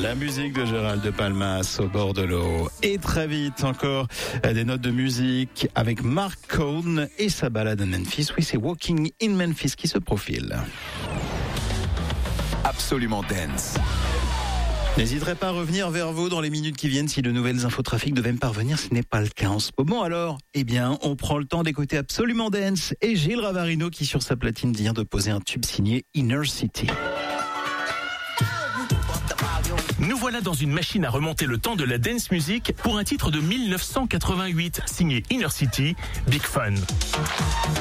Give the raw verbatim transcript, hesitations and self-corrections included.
La musique de Gérald de Palmas au bord de l'eau. Et très vite encore des notes de musique avec Mark Cohn et sa balade à Memphis. Oui, c'est Walking in Memphis qui se profile. Absolument Dance. N'hésiterai pas à revenir vers vous dans les minutes qui viennent si de nouvelles infos trafic devaient me parvenir. Ce n'est pas le cas en ce moment. Alors, eh bien, on prend le temps d'écouter Absolument Dance et Gilles Ravarino qui sur sa platine vient de poser un tube signé Inner City. Nous voilà dans une machine à remonter le temps de la dance music pour un titre de mille neuf cent quatre-vingt-huit signé Inner City, Big Fun.